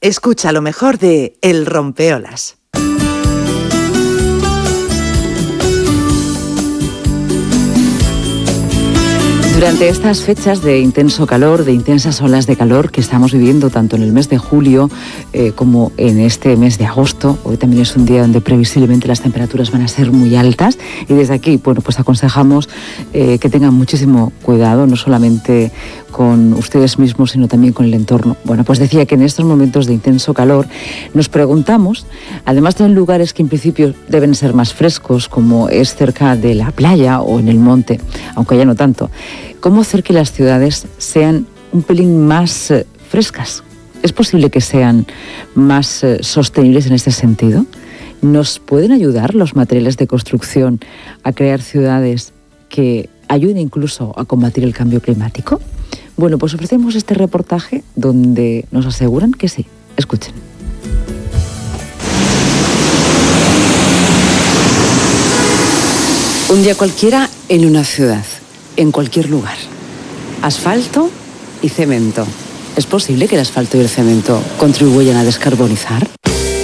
Escucha lo mejor de El Rompeolas. Durante estas fechas de intenso calor, de intensas olas de calor que estamos viviendo tanto en el mes de julio como en este mes de agosto, hoy también es un día donde previsiblemente las temperaturas van a ser muy altas y desde aquí, bueno, pues aconsejamos que tengan muchísimo cuidado, no solamente con ustedes mismos, sino también con el entorno. Bueno, pues decía que en estos momentos de intenso calor nos preguntamos, además de en lugares que en principio deben ser más frescos, como es cerca de la playa o en el monte, aunque ya no tanto, ¿cómo hacer que las ciudades sean un pelín más frescas? ¿Es posible que sean más sostenibles en este sentido? ¿Nos pueden ayudar los materiales de construcción a crear ciudades que ayuden incluso a combatir el cambio climático? Bueno, pues ofrecemos este reportaje donde nos aseguran que sí. Escuchen. Un día cualquiera en una ciudad, en cualquier lugar. Asfalto y cemento. ¿Es posible que el asfalto y el cemento contribuyan a descarbonizar?